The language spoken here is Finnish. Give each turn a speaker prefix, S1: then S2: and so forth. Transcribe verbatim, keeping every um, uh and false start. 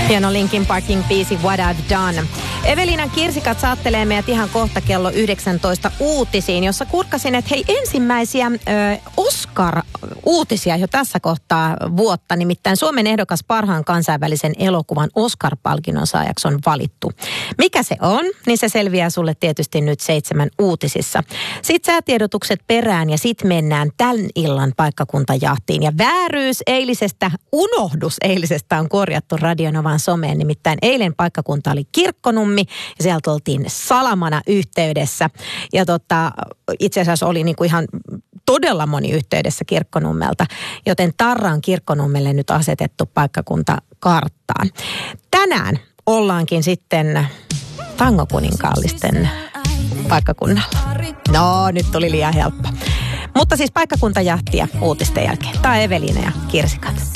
S1: Hieno Linkin Parkin biisi What I've Done. Eveliina Kirsikat saattelee meidät ihan kohta kello yhdeksäntoista uutisiin, jossa kurkkasin, että hei ensimmäisiä ö, Oscar-uutisia jo tässä kohtaa vuotta. Nimittäin Suomen ehdokas parhaan kansainvälisen elokuvan Oscar-palkinnon saajaksi on valittu. Mikä se on? Niin se selviää sulle tietysti nyt seitsemän uutisissa. Sitten säätiedotukset perään ja sit mennään tämän illan paikkakuntajahtiin. Ja vääryys eilisestä, unohdus eilisestä on korjattu Radionovan someen. Nimittäin eilen paikkakunta oli Kirkkonummi ja sieltä oltiin salamana yhteydessä. Ja tota, itse asiassa oli niinku ihan todella moni yhteydessä Kirkkonummelta, joten Tarran Kirkkonummelle nyt asetettu paikkakunta karttaan. Tänään ollaankin sitten tangokuninkaallisten paikkakunnalla. No, nyt tuli liian helppo. Mutta siis paikkakuntajahtia uutisten jälkeen. Tämä on Eveliina ja Kirsikat.